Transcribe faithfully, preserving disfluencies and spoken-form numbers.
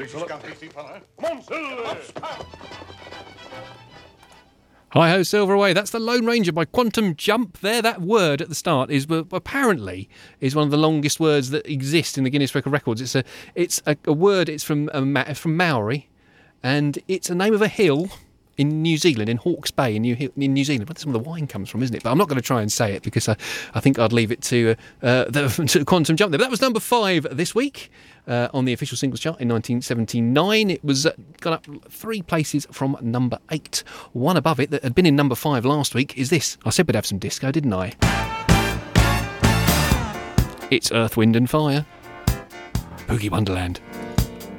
skunky thief fellow. Come on, Silver! Hi-ho, Silver away. That's the Lone Ranger by Quantum Jump. There, that word at the start is uh, apparently is one of the longest words that exist in the Guinness Record Records. It's a it's a, a word. It's from uh, from Maori, and it's a name of a hill in New Zealand, in Hawke's Bay in New in New Zealand. That's where the wine comes from, isn't it? But I'm not going to try and say it because I, I think I'd leave it to, uh, uh, the, to Quantum Jump there. But that was number five this week uh, on the official singles chart in nineteen seventy-nine. It was uh, gone up three places from number eight. One above it that had been in number five last week is this. I said we'd have some disco, didn't I? It's Earth, Wind and Fire. Boogie Wonderland.